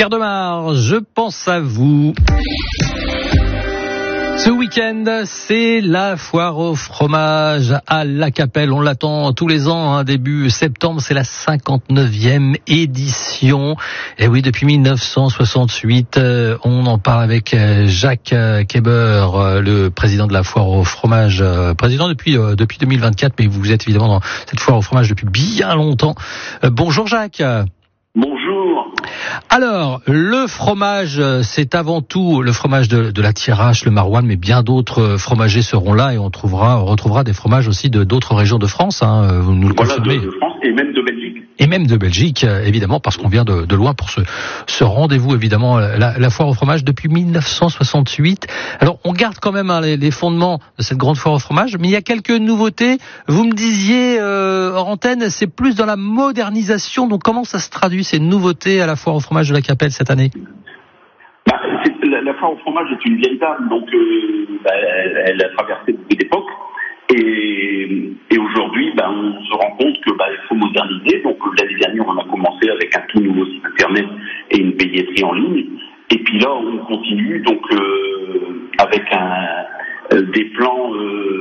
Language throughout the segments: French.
Pierre Demar, je pense à vous. Ce week-end, c'est la foire au fromage à La Capelle. On l'attend tous les ans, début septembre. C'est la 59e édition. Et oui, depuis 1968, on en parle avec Jacques Keber, le président de la foire au fromage. Président depuis 2024, mais vous êtes évidemment dans cette foire au fromage depuis bien longtemps. Bonjour Jacques. Bonjour. Alors, le fromage, c'est avant tout le fromage de la Thiérache, le maroilles, mais bien d'autres fromagers seront là et on retrouvera des fromages aussi de d'autres régions de France. Vous nous le confirmez. De France et même de Belgique. Et même de Belgique, évidemment, parce qu'on vient de loin pour ce rendez-vous, évidemment, la foire au fromage depuis 1968. Alors, on garde quand même les fondements de cette grande foire au fromage, mais il y a quelques nouveautés. Vous me disiez, hors antenne, c'est plus dans la modernisation. Donc, comment ça se traduit, ces nouveautés à la foire au fromage de La Capelle cette année? La foire au fromage est une vieille dame, donc elle a traversé beaucoup d'époques. Et aujourd'hui, on se rend compte que il faut moderniser. Donc l'année dernière, on a commencé avec un tout nouveau site internet et une billetterie en ligne. Et puis là, on continue donc avec des plans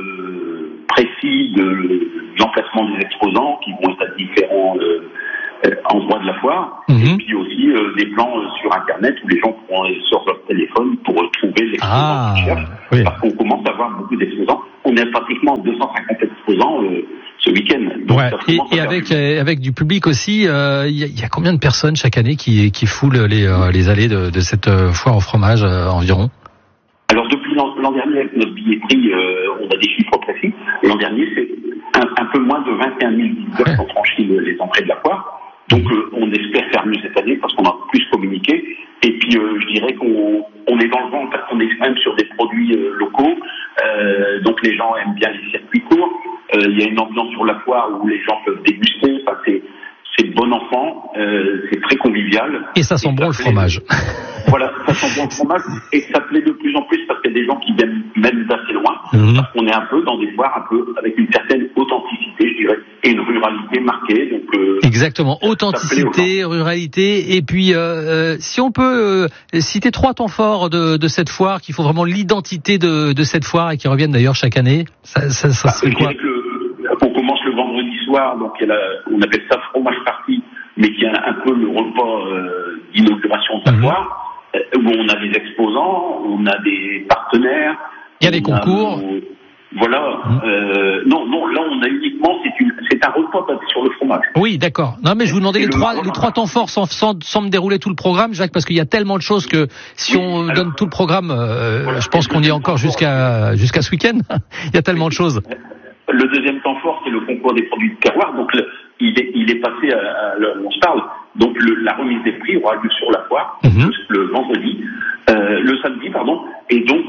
précis de l'emplacement des exposants qui vont être à différents endroits de la foire. Et puis aussi des plans sur internet où les gens pourront sur leur téléphone pour trouver l'exposant qu'ils cherchent. Oui. Parce qu'on commence à avoir beaucoup d'exposants. On est pratiquement 250 exposants ce week-end. Donc et avec du public aussi, il y a combien de personnes chaque année qui foulent les allées de cette foire au fromage environ? Alors depuis l'an dernier, avec notre billetterie, on a des chiffres précis. L'an dernier, c'est un peu moins de 21 000 visiteurs qui ont franchi les entrées de la foire. Donc on espère faire mieux cette année parce qu'on a plus communiqué. Et puis je dirais qu'on est dans le vent parce qu'on est même sur des produits locaux. Donc les gens aiment bien les circuits courts. Il y a une ambiance sur la foire où les gens peuvent déguster. Enfin, c'est bon enfant, c'est très convivial. Et ça sent bon le fromage. Voilà, ça sent bon le fromage et ça plaît de plus en plus parce qu'il y a des gens qui viennent même d'assez loin. Parce qu'on est un peu dans des foires un peu avec une certaine authenticité, je dirais, et une ruralité marquée. Donc exactement, authenticité, ruralité. Et puis si on peut citer 3 temps forts de cette foire qui font vraiment l'identité de cette foire et qui reviennent d'ailleurs chaque année, ça serait quoi? On commence le vendredi soir, donc on appelle ça fromage party, mais qui est un peu le repas d'inauguration de la foire, où on a des exposants, on a des partenaires. Il y a des concours. Voilà. Non, là on a uniquement, c'est un repas basé sur le fromage. Oui, d'accord. Non, mais je vous demandais les trois temps forts sans me dérouler tout le programme, Jacques, parce qu'il y a tellement de choses que si on donne tout le programme, je pense qu'on y est encore jusqu'à ce week-end. Il y a tellement de choses. Le deuxième temps fort, c'est le concours des produits de terroir. Donc, il est passé à l'heure où on se parle. Donc, la remise des prix aura lieu sur la foire, le vendredi, le samedi, pardon. Et donc,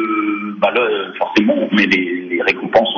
là, forcément, on met les récompenses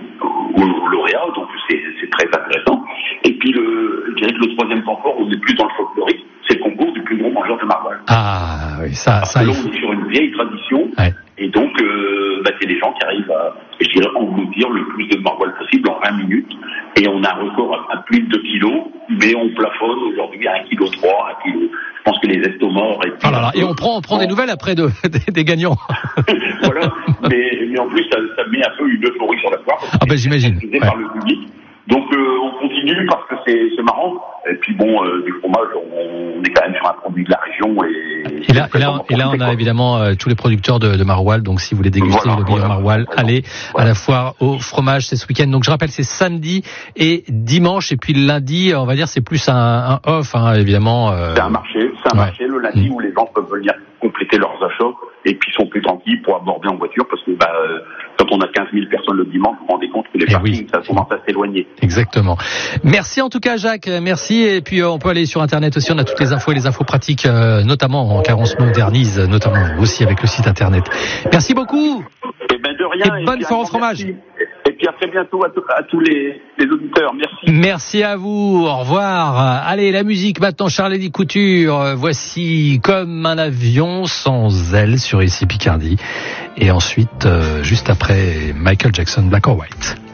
aux lauréats. Donc, c'est très intéressant. Et puis, je dirais que le troisième temps fort, on est plus dans le folklorique. C'est le concours du plus gros mangeur de maroilles. Ah, oui, ça. Là, on est sur une vieille tradition. Ouais. Et donc, c'est les gens qui arrivent à, je dirais, engloutir le plus de maroilles possible en 20 minutes. Et on a un record à plus de 2 kilos, mais on plafonne aujourd'hui à 1,3 kg, 1 kg. Je pense que les estomacs auraient... Et on prend des nouvelles après des gagnants. Voilà. Mais en plus, ça met un peu une euphorie sur la foire. J'imagine. Par le public. Donc, on continue parce que c'est marrant. Et puis du fromage, on est quand même sur un produit de la région. Et là, on a évidemment tous les producteurs de maroilles. Donc, si vous voulez déguster le meilleur maroilles, allez à la foire au fromage, c'est ce week-end. Donc, je rappelle, c'est samedi et dimanche. Et puis, le lundi, on va dire, c'est plus un off, évidemment. C'est un marché le lundi où les gens peuvent venir compléter leurs achats. Et puis, ils sont plus tranquilles pour aborder en voiture parce que, quand on a 15 000 personnes le dimanche, vous vous rendez compte que les parkings, ça commence à s'éloigner. Exactement. Merci en tout cas, Jacques. Merci. Et puis, on peut aller sur Internet aussi. On a toutes les infos et les infos pratiques, notamment, car on se modernise, notamment aussi avec le site Internet. Merci beaucoup. De rien. Et bonne foire au fromage. Merci. Et puis à très bientôt à tous les auditeurs. Merci. Merci à vous. Au revoir. Allez, la musique maintenant, Charlie Couture. Voici Comme un avion sans ailes sur ici Picardie. Et ensuite, juste après, Michael Jackson, Black or White.